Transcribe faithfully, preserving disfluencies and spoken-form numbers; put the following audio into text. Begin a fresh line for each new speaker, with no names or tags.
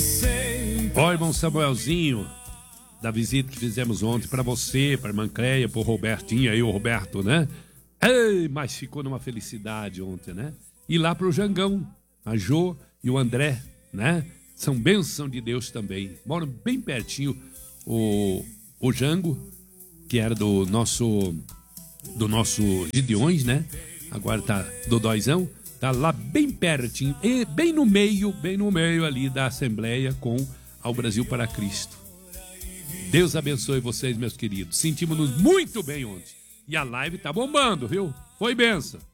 Ó, irmão Samuelzinho, da visita que fizemos ontem para você, para a irmã Cleia, para o Robertinho aí, o Roberto, né? Ei, mas ficou numa felicidade ontem, né? E lá para o Jangão, a Jô e o André, né? São bênção de Deus também. Moram bem pertinho o, o Jango, que era do nosso, do nosso Gideões, né? Agora tá Dodóizão. Tá lá bem pertinho, e bem no meio, bem no meio ali da Assembleia com Ao Brasil para Cristo. Deus abençoe vocês, meus queridos. Sentimos-nos muito bem ontem. E a live tá bombando, viu? Foi benção.